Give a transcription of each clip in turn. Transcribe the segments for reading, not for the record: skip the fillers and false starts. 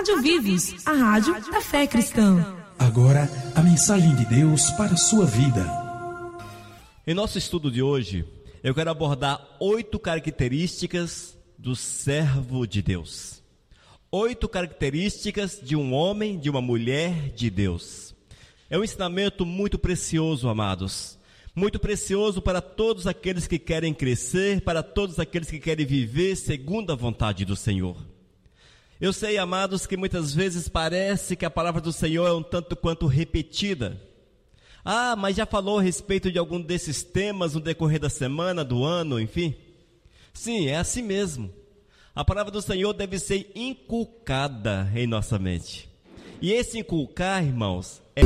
Rádio Vivos, a rádio da fé cristã. Agora, a mensagem de Deus para a sua vida. Em nosso estudo de hoje, eu quero abordar 8 características do servo de Deus. 8 características de um homem, de uma mulher de Deus. É um ensinamento muito precioso, amados. Muito precioso para todos aqueles que querem crescer, para todos aqueles que querem viver segundo a vontade do Senhor. Eu sei, amados, que muitas vezes parece que a palavra do Senhor é um tanto quanto repetida. Ah, mas já falou a respeito de algum desses temas no decorrer da semana, do ano, enfim? Sim, é assim mesmo. A palavra do Senhor deve ser inculcada em nossa mente. E esse inculcar, irmãos, é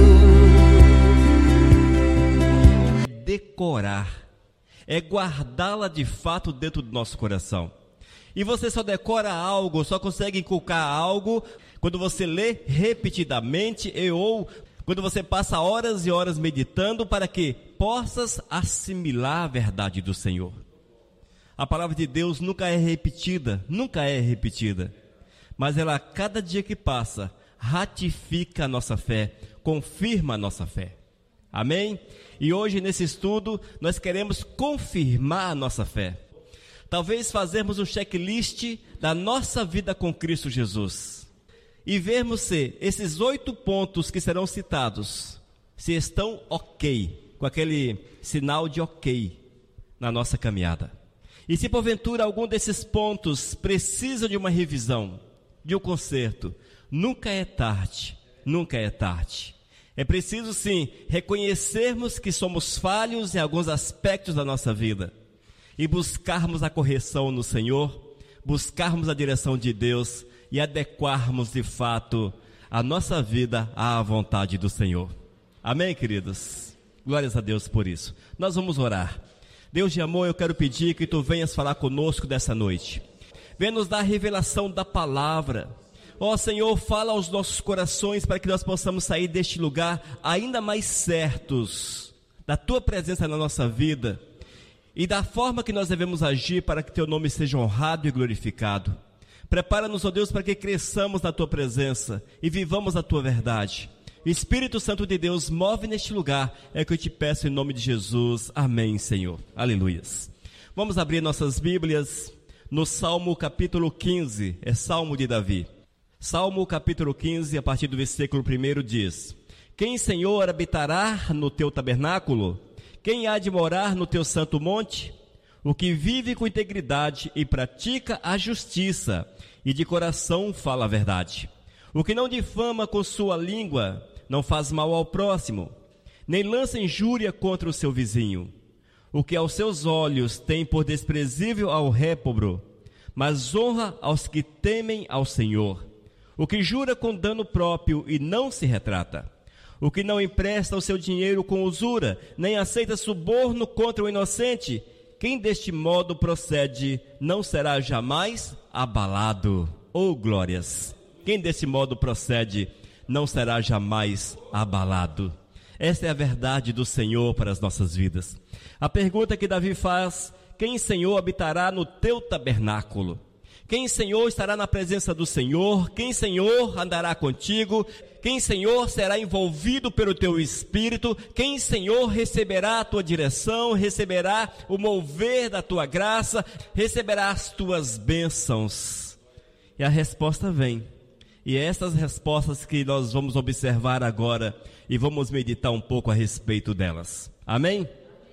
decorar, é guardá-la de fato dentro do nosso coração. E você só decora algo, só consegue inculcar algo quando você lê repetidamente ou quando você passa horas e horas meditando para que possas assimilar a verdade do Senhor. A palavra de Deus nunca é repetida, mas ela, cada dia que passa, ratifica a nossa fé, confirma a nossa fé. Amém? E hoje nesse estudo nós queremos confirmar a nossa fé. Talvez fazermos um checklist da nossa vida com Cristo Jesus e vermos se esses 8 pontos que serão citados, se estão ok, com aquele sinal de ok na nossa caminhada. E se porventura algum desses pontos precisa de uma revisão, de um conserto, nunca é tarde, nunca é tarde. É preciso sim reconhecermos que somos falhos em alguns aspectos da nossa vida e buscarmos a correção no Senhor, buscarmos a direção de Deus e adequarmos de fato a nossa vida à vontade do Senhor. Amém, queridos? Glórias a Deus por isso. Nós vamos orar. Deus de amor, eu quero pedir que Tu venhas falar conosco dessa noite. Venha nos dar a revelação da palavra. Ó Senhor, fala aos nossos corações para que nós possamos sair deste lugar ainda mais certos da Tua presença na nossa vida e da forma que nós devemos agir para que Teu nome seja honrado e glorificado. Prepara-nos, ó Deus, para que cresçamos na Tua presença e vivamos a Tua verdade. Espírito Santo de Deus, move neste lugar, é o que eu te peço em nome de Jesus. Amém, Senhor. Aleluias. Vamos abrir nossas Bíblias no Salmo capítulo 15, é Salmo de Davi. Salmo capítulo 15, a partir do versículo 1 diz: Quem, Senhor, habitará no teu tabernáculo? Quem há de morar no teu santo monte? O que vive com integridade e pratica a justiça, e de coração fala a verdade. O que não difama com sua língua, não faz mal ao próximo, nem lança injúria contra o seu vizinho. O que aos seus olhos tem por desprezível ao réprobo, mas honra aos que temem ao Senhor. O que jura com dano próprio e não se retrata. O que não empresta o seu dinheiro com usura, nem aceita suborno contra o inocente. Quem deste modo procede não será jamais abalado. Oh, glórias! Quem desse modo procede não será jamais abalado. Esta é a verdade do Senhor para as nossas vidas. A pergunta que Davi faz: quem, Senhor, habitará no teu tabernáculo? Quem, Senhor, estará na presença do Senhor? Quem, Senhor, andará contigo? Quem, Senhor, será envolvido pelo teu Espírito? Quem, Senhor, receberá a tua direção? Receberá o mover da tua graça? Receberá as tuas bênçãos? E a resposta vem. E é essas respostas que nós vamos observar agora e vamos meditar um pouco a respeito delas. Amém?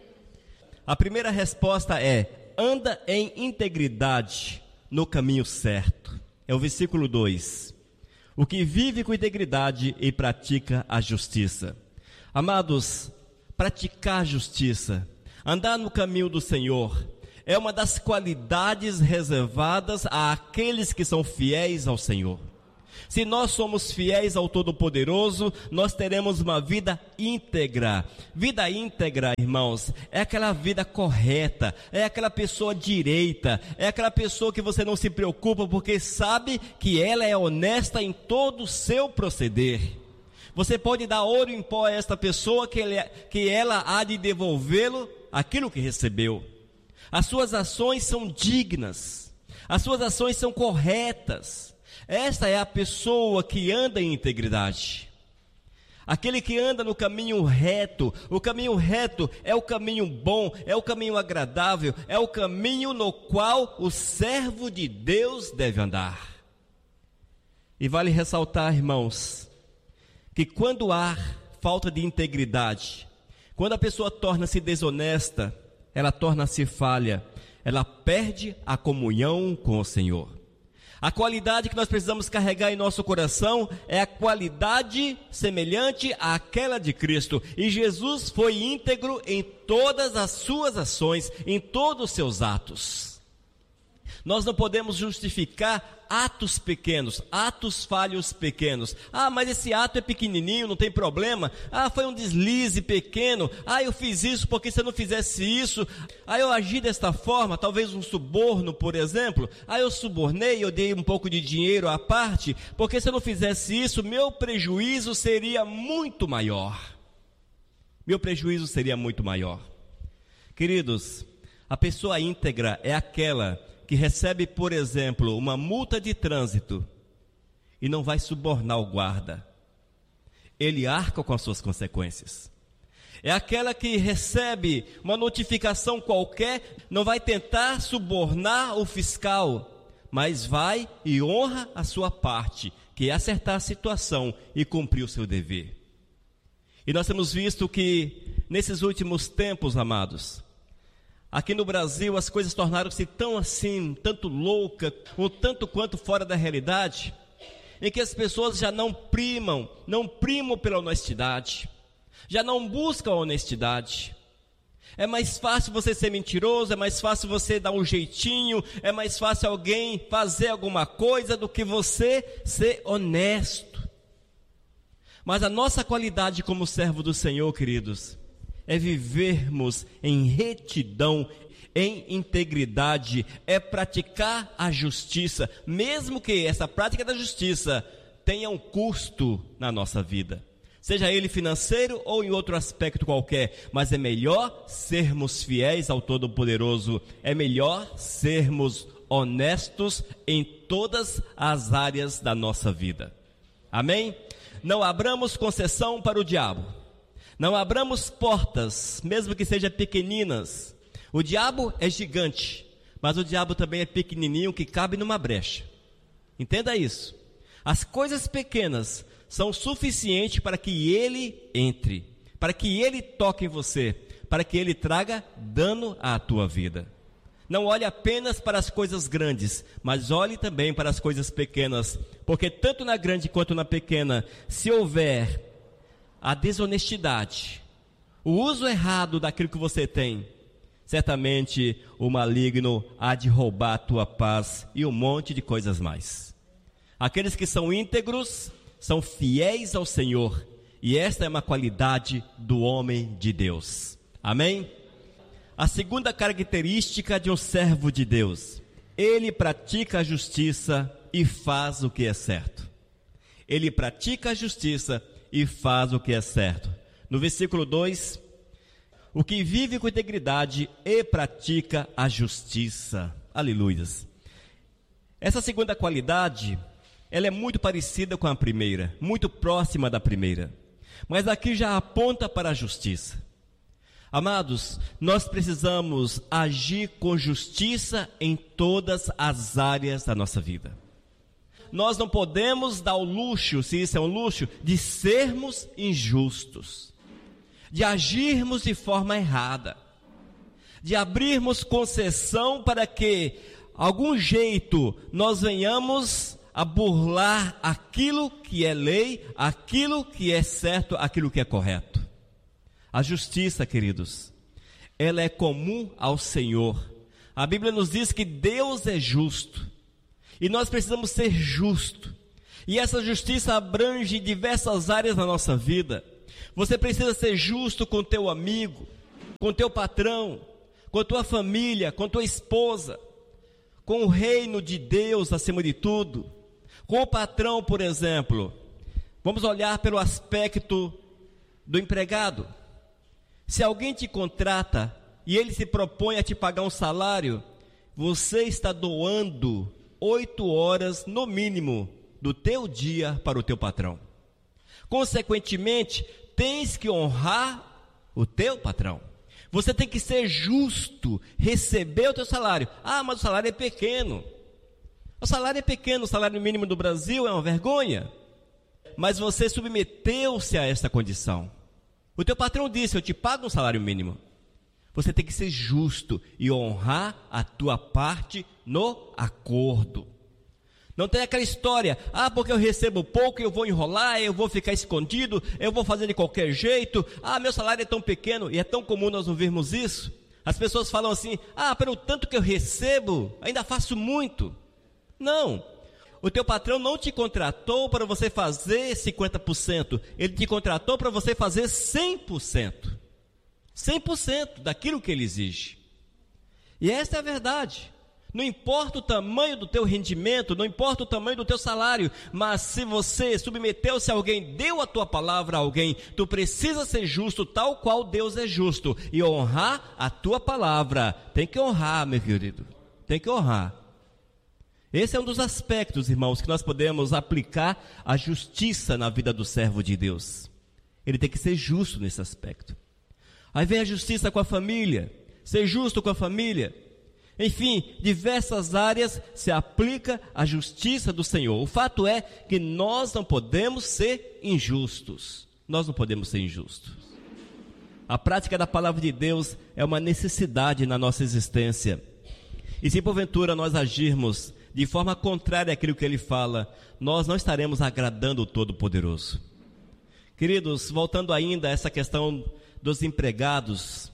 A primeira resposta é: anda em integridade no caminho certo. É o versículo 2. O que vive com integridade e pratica a justiça. Amados, praticar a justiça, andar no caminho do Senhor, é uma das qualidades reservadas àqueles que são fiéis ao Senhor. Se nós somos fiéis ao Todo-Poderoso, nós teremos uma vida íntegra. Vida íntegra, irmãos, é aquela vida correta, é aquela pessoa direita, é aquela pessoa que você não se preocupa porque sabe que ela é honesta em todo o seu proceder. Você pode dar ouro em pó a esta pessoa que ela há de devolvê-lo aquilo que recebeu. As suas ações são dignas, as suas ações são corretas. Esta é a pessoa que anda em integridade. Aquele que anda no caminho reto. O caminho reto é o caminho bom, é o caminho agradável, é o caminho no qual o servo de Deus deve andar. E vale ressaltar, irmãos, que quando há falta de integridade, quando a pessoa torna-se desonesta, ela torna-se falha, ela perde a comunhão com o Senhor. A qualidade que nós precisamos carregar em nosso coração é a qualidade semelhante àquela de Cristo. E Jesus foi íntegro em todas as suas ações, em todos os seus atos. Nós não podemos justificar atos pequenos, atos falhos pequenos. Ah, mas esse ato é pequenininho, não tem problema. Ah, foi um deslize pequeno. Ah, eu fiz isso porque se eu não fizesse isso. Ah, eu agi desta forma, talvez um suborno, por exemplo. Ah, eu subornei, eu dei um pouco de dinheiro à parte, porque se eu não fizesse isso, meu prejuízo seria muito maior. Meu prejuízo seria muito maior. Queridos, a pessoa íntegra é aquela que recebe, por exemplo, uma multa de trânsito e não vai subornar o guarda. Ele arca com as suas consequências. É aquela que recebe uma notificação qualquer, não vai tentar subornar o fiscal, mas vai e honra a sua parte, que é acertar a situação e cumprir o seu dever. E nós temos visto que nesses últimos tempos, amados, aqui no Brasil as coisas tornaram-se tão assim, tanto louca, um tanto quanto fora da realidade, em que as pessoas já não primam pela honestidade, já não buscam a honestidade. É mais fácil você ser mentiroso, é mais fácil você dar um jeitinho, é mais fácil alguém fazer alguma coisa do que você ser honesto. Mas a nossa qualidade como servo do Senhor, queridos, é vivermos em retidão, em integridade, é praticar a justiça, mesmo que essa prática da justiça tenha um custo na nossa vida, seja ele financeiro ou em outro aspecto qualquer, mas é melhor sermos fiéis ao Todo-Poderoso, é melhor sermos honestos em todas as áreas da nossa vida. Amém? Não abramos concessão para o diabo. Não abramos portas, mesmo que sejam pequeninas. O diabo é gigante, mas o diabo também é pequenininho que cabe numa brecha. Entenda isso. As coisas pequenas são suficientes para que ele entre, para que ele toque em você, para que ele traga dano à tua vida. Não olhe apenas para as coisas grandes, mas olhe também para as coisas pequenas, porque tanto na grande quanto na pequena, se houver a desonestidade, o uso errado daquilo que você tem, certamente o maligno há de roubar a tua paz e um monte de coisas mais. Aqueles que são íntegros são fiéis ao Senhor, e esta é uma qualidade do homem de Deus. Amém? A segunda característica de um servo de Deus: ele pratica a justiça e faz o que é certo. Ele pratica a justiça e faz o que é certo. No versículo 2, o que vive com integridade e pratica a justiça. Aleluias. Essa segunda qualidade, ela é muito parecida com a primeira, muito próxima da primeira, mas aqui já aponta para a justiça. Amados, nós precisamos agir com justiça em todas as áreas da nossa vida. Nós não podemos dar o luxo, se isso é um luxo, de sermos injustos, de agirmos de forma errada, de abrirmos concessão para que, algum jeito, nós venhamos a burlar aquilo que é lei, aquilo que é certo, aquilo que é correto. A justiça, queridos, ela é comum ao Senhor. A Bíblia nos diz que Deus é justo. E nós precisamos ser justos. E essa justiça abrange diversas áreas da nossa vida. Você precisa ser justo com teu amigo, com teu patrão, com tua família, com tua esposa, com o reino de Deus acima de tudo. Com o patrão, por exemplo. Vamos olhar pelo aspecto do empregado. Se alguém te contrata e ele se propõe a te pagar um salário, você está doando 8 horas no mínimo do teu dia para o teu patrão. Consequentemente, tens que honrar o teu patrão. Você tem que ser justo, receber o teu salário. Ah, mas o salário é pequeno. O salário é pequeno, o salário mínimo do Brasil é uma vergonha. Mas você submeteu-se a esta condição. O teu patrão disse, eu te pago um salário mínimo. Você tem que ser justo e honrar a tua parte no acordo. Não tem aquela história, porque eu recebo pouco, eu vou enrolar, eu vou ficar escondido, eu vou fazer de qualquer jeito, meu salário é tão pequeno, e é tão comum nós ouvirmos isso. As pessoas falam assim, pelo tanto que eu recebo, ainda faço muito. Não, o teu patrão não te contratou para você fazer 50%, ele te contratou para você fazer 100%. 100% daquilo que ele exige. E esta é a verdade. Não importa o tamanho do teu rendimento, não importa o tamanho do teu salário, mas se você submeteu-se a alguém, deu a tua palavra a alguém, tu precisa ser justo tal qual Deus é justo e honrar a tua palavra. Tem que honrar, meu querido, tem que honrar. Esse é um dos aspectos, irmãos, que nós podemos aplicar a justiça na vida do servo de Deus. Ele tem que ser justo nesse aspecto. Aí vem a justiça com a família, ser justo com a família. Enfim, diversas áreas se aplica a justiça do Senhor. O fato é que nós não podemos ser injustos. Nós não podemos ser injustos. A prática da palavra de Deus é uma necessidade na nossa existência. E se porventura nós agirmos de forma contrária àquilo que Ele fala, nós não estaremos agradando o Todo-Poderoso. Queridos, voltando ainda a essa questão dos empregados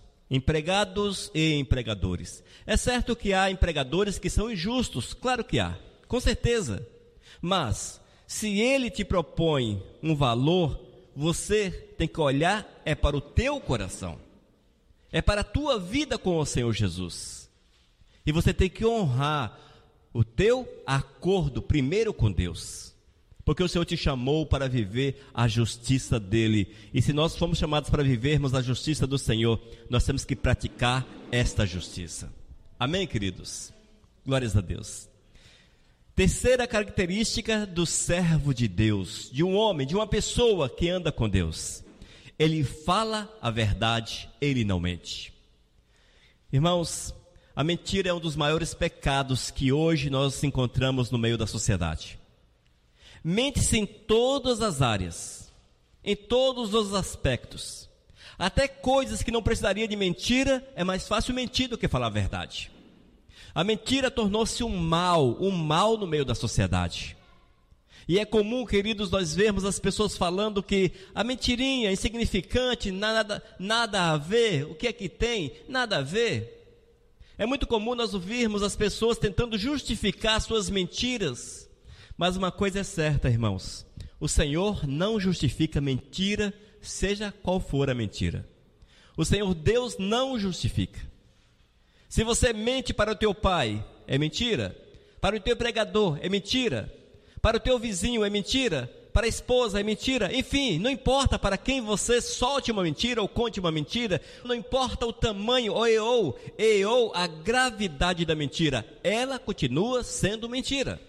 e empregadores. É certo que há empregadores que são injustos, claro que há, com certeza. Mas, se ele te propõe um valor, você tem que olhar para o teu coração. É para a tua vida com o Senhor Jesus. E você tem que honrar o teu acordo primeiro com Deus. Porque o Senhor te chamou para viver a justiça dEle. E se nós fomos chamados para vivermos a justiça do Senhor, nós temos que praticar esta justiça. Amém, queridos? Glórias a Deus. Terceira característica do servo de Deus, de um homem, de uma pessoa que anda com Deus. Ele fala a verdade, ele não mente. Irmãos, a mentira é um dos maiores pecados que hoje nós encontramos no meio da sociedade. Mente-se em todas as áreas, em todos os aspectos. Até coisas que não precisaria de mentira, é mais fácil mentir do que falar a verdade. A mentira tornou-se um mal no meio da sociedade. E é comum, queridos, nós vermos as pessoas falando que a mentirinha é insignificante, nada a ver, o que é que tem? Nada a ver. É muito comum nós ouvirmos as pessoas tentando justificar suas mentiras. Mas uma coisa é certa, irmãos, o Senhor não justifica mentira, seja qual for a mentira. O Senhor Deus não justifica. Se você mente para o teu pai, é mentira. Para o teu empregador, é mentira. Para o teu vizinho, é mentira. Para a esposa, é mentira. Enfim, não importa para quem você solte uma mentira ou conte uma mentira, não importa o tamanho ou a gravidade da mentira, ela continua sendo mentira.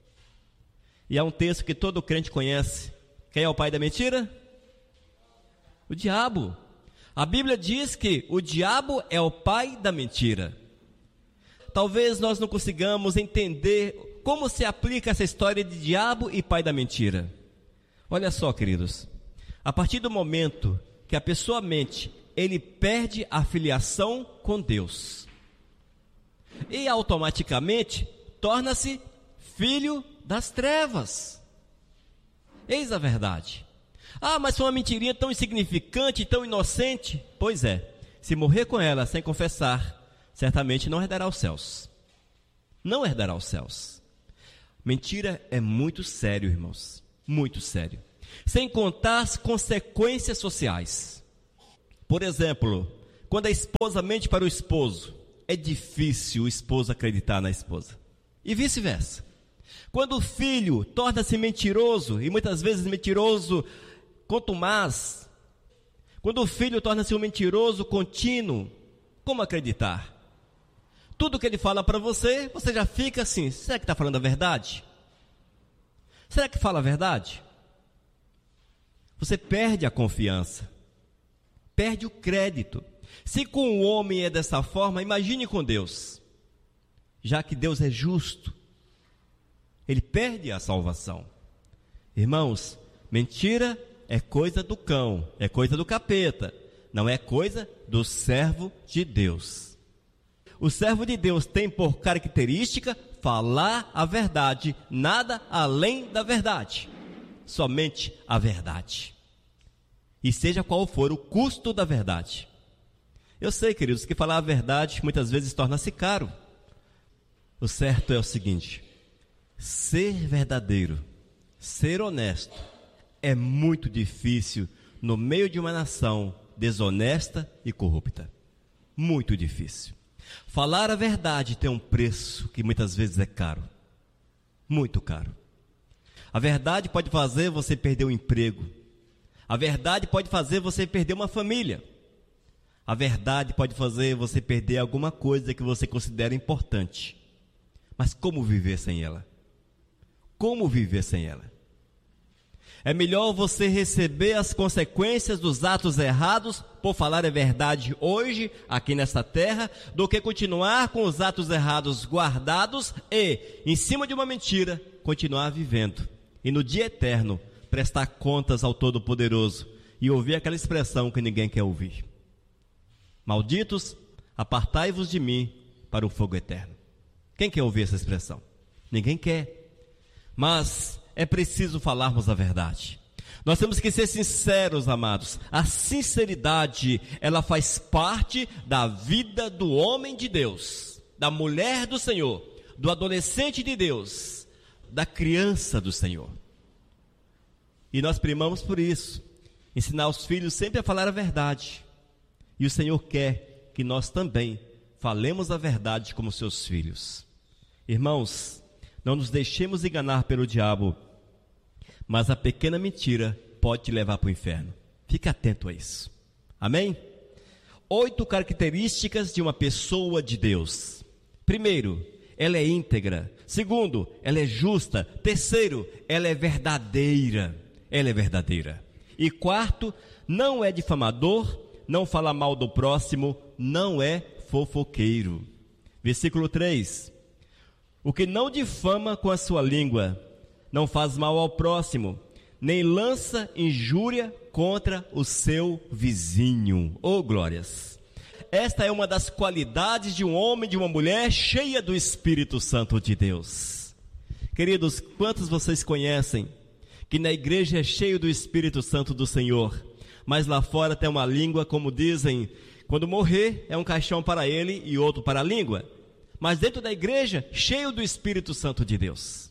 E há um texto que todo crente conhece. Quem é o pai da mentira? O diabo. A Bíblia diz que o diabo é o pai da mentira. Talvez nós não consigamos entender como se aplica essa história de diabo e pai da mentira. Olha só, queridos. A partir do momento que a pessoa mente, ele perde a filiação com Deus. E automaticamente torna-se filho das trevas. Eis a verdade. Mas foi uma mentirinha tão insignificante, tão inocente. Pois é, se morrer com ela sem confessar, certamente não herdará os céus. Não herdará os céus. Mentira é muito sério, irmãos. Muito sério. Sem contar as consequências sociais. Por exemplo, quando a esposa mente para o esposo, é difícil o esposo acreditar na esposa. E vice-versa. Quando o filho torna-se mentiroso, e muitas vezes mentiroso contumaz, quando o filho torna-se um mentiroso contínuo, como acreditar? Tudo que ele fala para você, você já fica assim, será que está falando a verdade? Será que fala a verdade? Você perde a confiança, perde o crédito. Se com o homem é dessa forma, imagine com Deus. Já que Deus é justo, ele perde a salvação. Irmãos, mentira é coisa do cão, é coisa do capeta, não é coisa do servo de Deus. O servo de Deus tem por característica falar a verdade, nada além da verdade, somente a verdade. E seja qual for o custo da verdade. Eu sei, queridos, que falar a verdade muitas vezes torna-se caro. O certo é o seguinte: ser verdadeiro, ser honesto, é muito difícil no meio de uma nação desonesta e corrupta. Muito difícil. Falar a verdade tem um preço que muitas vezes é caro. Muito caro. A verdade pode fazer você perder o emprego. A verdade pode fazer você perder uma família. A verdade pode fazer você perder alguma coisa que você considera importante. Mas como viver sem ela? Como viver sem ela? É melhor você receber as consequências dos atos errados por falar a verdade hoje, aqui nesta terra, do que continuar com os atos errados guardados e, em cima de uma mentira, continuar vivendo. E no dia eterno, prestar contas ao Todo-Poderoso e ouvir aquela expressão que ninguém quer ouvir. Malditos, apartai-vos de mim para o fogo eterno. Quem quer ouvir essa expressão? Ninguém quer. Mas é preciso falarmos a verdade. Nós temos que ser sinceros, amados. A sinceridade, ela faz parte da vida do homem de Deus, da mulher do Senhor, do adolescente de Deus, da criança do Senhor. E nós primamos por isso, ensinar os filhos sempre a falar a verdade. E o Senhor quer que nós também falemos a verdade como seus filhos. Irmãos, não nos deixemos enganar pelo diabo, mas a pequena mentira pode te levar para o inferno. Fique atento a isso. Amém? 8 características de uma pessoa de Deus. Primeiro, ela é íntegra. Segundo, ela é justa. Terceiro, ela é verdadeira. Ela é verdadeira. E quarto, não é difamador, não fala mal do próximo, não é fofoqueiro. Versículo 3. O que não difama com a sua língua, não faz mal ao próximo, nem lança injúria contra o seu vizinho. Oh, glórias! Esta é uma das qualidades de um homem, de uma mulher cheia do Espírito Santo de Deus. Queridos, quantos vocês conhecem que na igreja é cheio do Espírito Santo do Senhor, mas lá fora tem uma língua, como dizem, quando morrer é um caixão para ele e outro para a língua, mas dentro da igreja, cheio do Espírito Santo de Deus.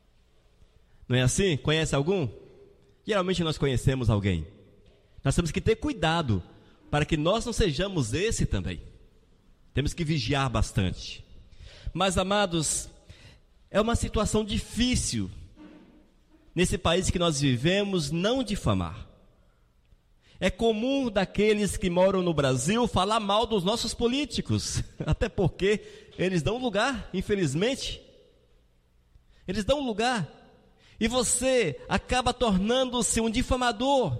Não é assim? Conhece algum? Geralmente nós conhecemos alguém. Nós temos que ter cuidado para que nós não sejamos esse também. Temos que vigiar bastante. Mas, amados, é uma situação difícil nesse país que nós vivemos não difamar. É comum daqueles que moram no Brasil falar mal dos nossos políticos, até porque eles dão lugar, infelizmente. Eles dão lugar. E você acaba tornando-se um difamador.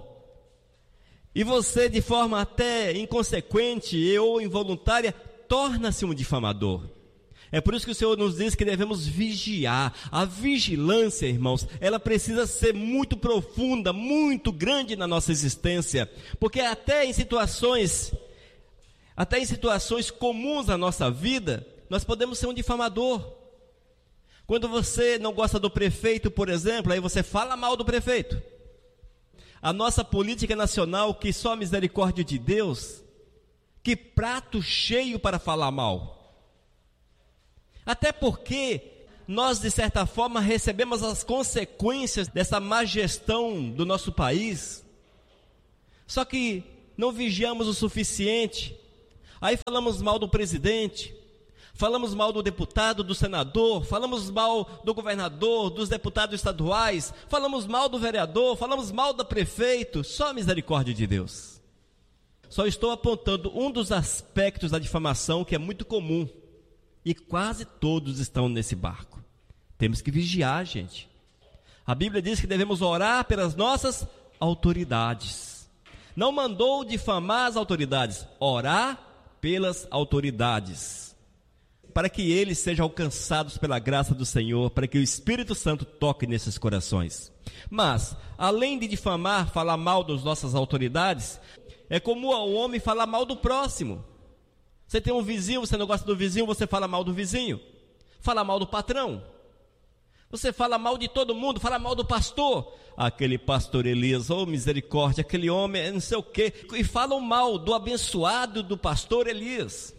E você, de forma até inconsequente ou involuntária, torna-se um difamador. É por isso que o Senhor nos diz que devemos vigiar. A vigilância, irmãos, ela precisa ser muito profunda, muito grande na nossa existência. Porque até em situações comuns na nossa vida, nós podemos ser um difamador. Quando você não gosta do prefeito, por exemplo, aí você fala mal do prefeito. A nossa política nacional, que só a misericórdia de Deus, que prato cheio para falar mal. Até porque nós, de certa forma, recebemos as consequências dessa má gestão do nosso país. Só que não vigiamos o suficiente. Aí falamos mal do presidente, falamos mal do deputado, do senador, falamos mal do governador, dos deputados estaduais, falamos mal do vereador, falamos mal do prefeito. Só a misericórdia de Deus. Só estou apontando um dos aspectos da difamação que é muito comum. E quase todos estão nesse barco. Temos que vigiar, gente. A Bíblia diz que devemos orar pelas nossas autoridades. Não mandou difamar as autoridades, orar pelas autoridades, para que eles sejam alcançados pela graça do Senhor, para que o Espírito Santo toque nesses corações. Mas, além de difamar, falar mal das nossas autoridades, é comum ao homem falar mal do próximo. Você tem um vizinho, você não gosta do vizinho, você fala mal do vizinho. Fala mal do patrão. Você fala mal de todo mundo, fala mal do pastor. Aquele pastor Elias, oh misericórdia, aquele homem, não sei o quê. E falam mal do abençoado do pastor Elias.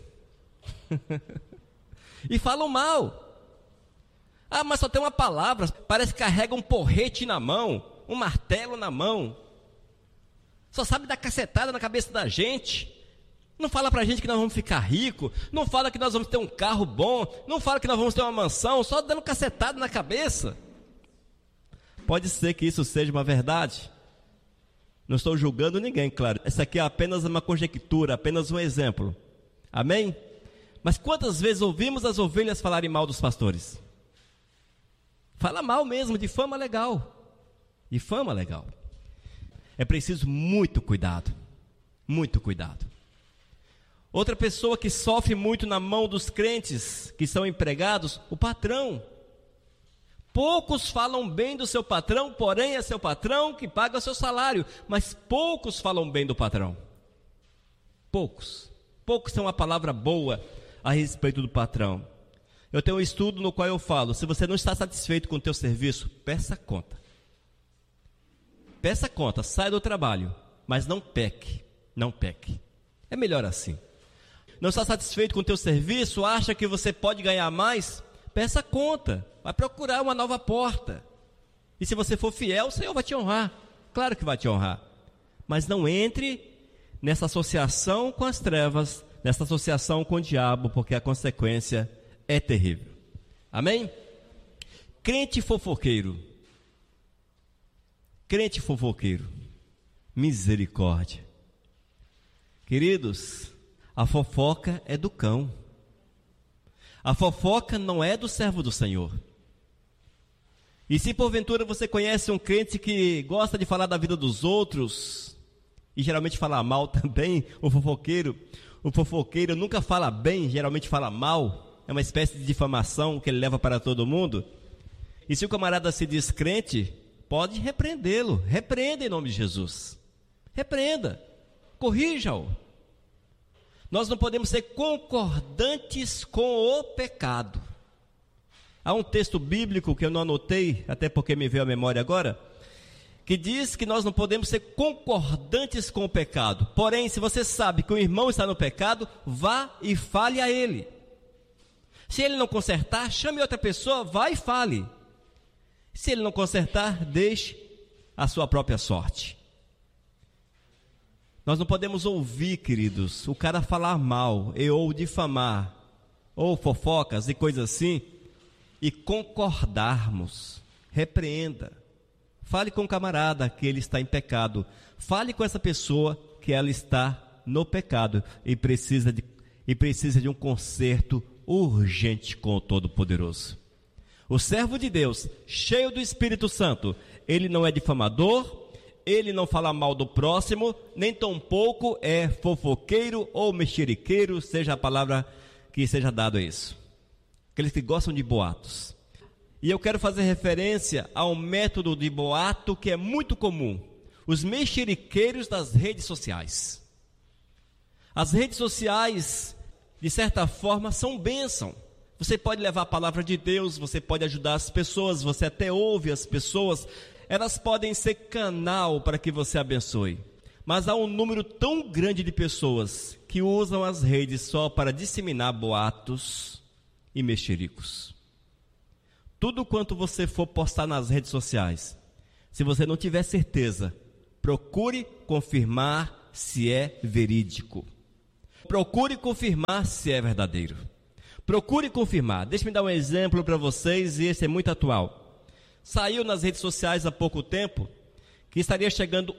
E falam mal. Ah, mas só tem uma palavra, parece que carrega um porrete na mão, um martelo na mão. Só sabe dar cacetada na cabeça da gente. Não fala pra gente que nós vamos ficar ricos, não fala que nós vamos ter um carro bom, não fala que nós vamos ter uma mansão, só dando cacetada na cabeça. Pode ser que isso seja uma verdade. Não estou julgando ninguém, claro. Essa aqui é apenas uma conjectura, apenas um exemplo. Amém? Mas quantas vezes ouvimos as ovelhas falarem mal dos pastores? Fala mal mesmo, de fama legal. De fama legal. É preciso muito cuidado. Muito cuidado. Outra pessoa que sofre muito na mão dos crentes que são empregados, o patrão. Poucos falam bem do seu patrão, porém é seu patrão que paga o seu salário. Mas poucos falam bem do patrão. Poucos. Poucos têm uma palavra boa a respeito do patrão. Eu tenho um estudo no qual eu falo, se você não está satisfeito com o teu serviço, peça conta. Peça conta, saia do trabalho, mas não peque. Não peque. É melhor assim. Não está satisfeito com o teu serviço, acha que você pode ganhar mais? Peça conta, vai procurar uma nova porta. E se você for fiel, o Senhor vai te honrar. Claro que vai te honrar. Mas não entre nessa associação com as trevas, nessa associação com o diabo, porque a consequência é terrível. Amém? Crente fofoqueiro. Crente fofoqueiro. Misericórdia. Queridos, a fofoca é do cão. A fofoca não é do servo do Senhor. E se porventura você conhece um crente que gosta de falar da vida dos outros, e geralmente fala mal também, o fofoqueiro nunca fala bem, geralmente fala mal, é uma espécie de difamação que ele leva para todo mundo. E se o camarada se diz crente, pode repreendê-lo, repreenda em nome de Jesus. Repreenda, corrija-o. Nós não podemos ser concordantes com o pecado. Há um texto bíblico que eu não anotei, até porque me veio à memória agora, que diz que nós não podemos ser concordantes com o pecado. Porém, se você sabe que o irmão está no pecado, vá e fale a ele. Se ele não consertar, chame outra pessoa, vá e fale. Se ele não consertar, deixe a sua própria sorte. Nós não podemos ouvir, queridos, o cara falar mal, ou difamar, ou fofocas e coisas assim, e concordarmos. Repreenda. Fale com o camarada que ele está em pecado. Fale com essa pessoa que ela está no pecado e precisa de um conserto urgente com o Todo-Poderoso. O servo de Deus, cheio do Espírito Santo, ele não é difamador, ele não fala mal do próximo, nem tampouco é fofoqueiro ou mexeriqueiro, seja a palavra que seja dada a isso. Aqueles que gostam de boatos. E eu quero fazer referência a um método de boato que é muito comum. Os mexeriqueiros das redes sociais. As redes sociais, de certa forma, são bênção. Você pode levar a palavra de Deus, você pode ajudar as pessoas, você até ouve as pessoas. Elas podem ser canal para que você abençoe. Mas há um número tão grande de pessoas que usam as redes só para disseminar boatos e mexericos. Tudo quanto você for postar nas redes sociais, se você não tiver certeza, procure confirmar se é verídico. Procure confirmar se é verdadeiro. Procure confirmar. Deixe-me dar um exemplo para vocês, e esse é muito atual. Saiu nas redes sociais há pouco tempo que estaria chegando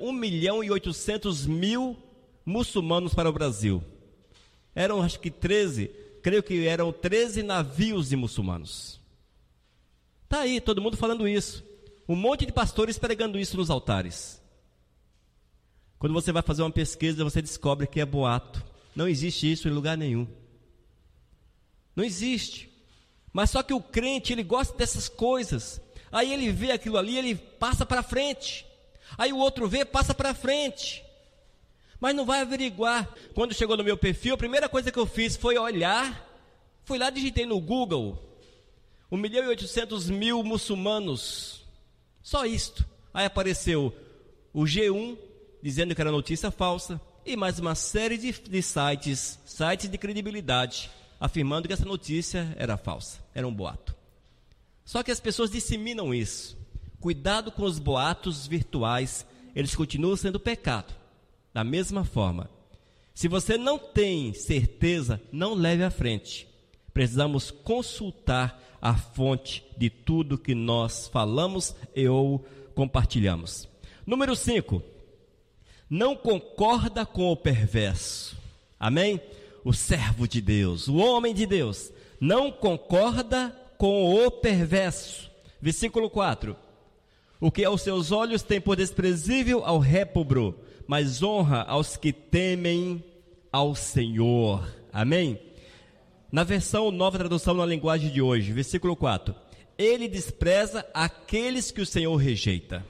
1.800.000 muçulmanos para o Brasil. Eram acho que 13 creio que eram 13 navios de muçulmanos. Está aí todo mundo falando isso. Um monte de pastores pregando isso nos altares. Quando você vai fazer uma pesquisa, você descobre que é boato. Não existe isso em lugar nenhum. Não existe. Mas só que o crente, ele gosta dessas coisas. Aí ele vê aquilo ali, ele passa para frente. Aí o outro vê, passa para frente. Mas não vai averiguar. Quando chegou no meu perfil, a primeira coisa que eu fiz foi olhar. Fui lá, digitei no Google 1.800.000 muçulmanos. Só isto. Aí apareceu o G1, dizendo que era notícia falsa. E mais uma série de sites de credibilidade, afirmando que essa notícia era falsa, era um boato. Só que as pessoas disseminam isso. Cuidado com os boatos virtuais, eles continuam sendo pecado. Da mesma forma, se você não tem certeza, não leve à frente. Precisamos consultar a fonte de tudo que nós falamos e ou compartilhamos. Número 5. Não concorda com o perverso. Amém? O servo de Deus, o homem de Deus, não concorda com o perverso. Versículo 4. O que aos seus olhos tem por desprezível ao répobro, mas honra aos que temem ao Senhor. Amém? Na versão Nova Tradução na linguagem de hoje, versículo 4. Ele despreza aqueles que o Senhor rejeita.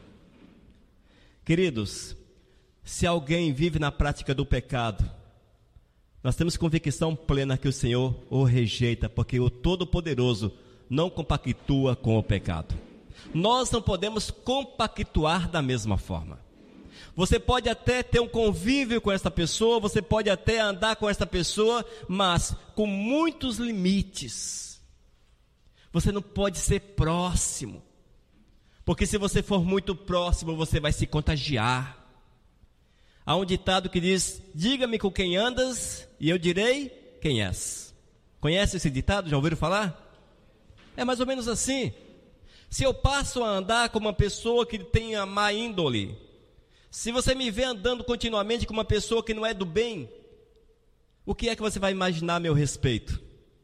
Queridos, se alguém vive na prática do pecado, nós temos convicção plena que o Senhor o rejeita, porque o Todo-Poderoso não compactua com o pecado. Nós não podemos compactuar da mesma forma. Você pode até ter um convívio com esta pessoa, você pode até andar com esta pessoa, mas com muitos limites. Você não pode ser próximo, porque se você for muito próximo, você vai se contagiar. Há um ditado que diz: diga-me com quem andas e eu direi quem és. Conhece esse ditado? Já ouviram falar? É mais ou menos assim. Se eu passo a andar com uma pessoa que tem a má índole, se você me vê andando continuamente com uma pessoa que não é do bem, o que é que você vai imaginar a meu respeito?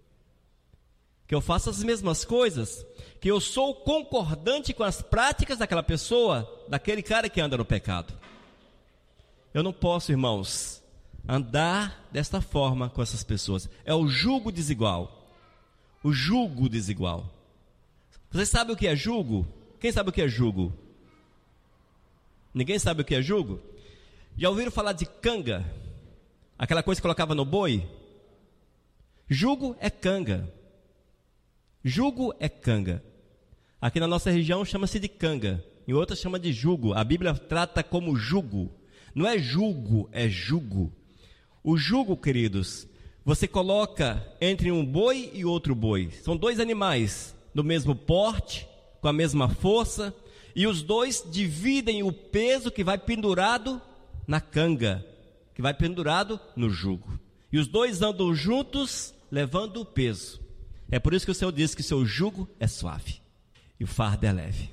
Que eu faço as mesmas coisas? Que eu sou concordante com as práticas daquela pessoa, daquele cara que anda no pecado? Eu não posso, irmãos, andar desta forma com essas pessoas. É o jugo desigual. O jugo desigual. Vocês sabem o que é jugo? Quem sabe o que é jugo? Ninguém sabe o que é jugo? Já ouviram falar de canga? Aquela coisa que colocava no boi? Jugo é canga. Jugo é canga. Aqui na nossa região chama-se de canga. Em outras chama de jugo. A Bíblia trata como jugo. Não é julgo, é jugo. O jugo, queridos, você coloca entre um boi e outro boi. São dois animais do mesmo porte, com a mesma força, e os dois dividem o peso que vai pendurado na canga, que vai pendurado no jugo. E os dois andam juntos, levando o peso. É por isso que o Senhor diz que seu jugo é suave e o fardo é leve.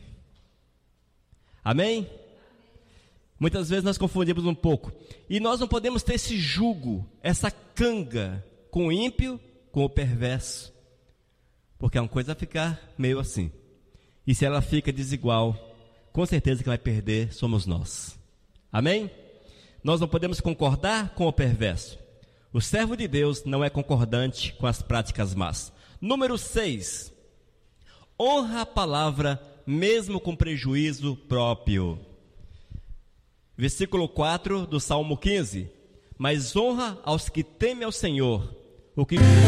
Amém? Muitas vezes nós confundimos um pouco. E nós não podemos ter esse jugo, essa canga, com o ímpio, com o perverso. Porque uma coisa vai ficar meio assim. E se ela fica desigual, com certeza que vai perder somos nós. Amém? Nós não podemos concordar com o perverso. O servo de Deus não é concordante com as práticas más. Número 6. Honra a palavra mesmo com prejuízo próprio. Versículo 4 do Salmo 15. Mas honra aos que temem ao Senhor, o que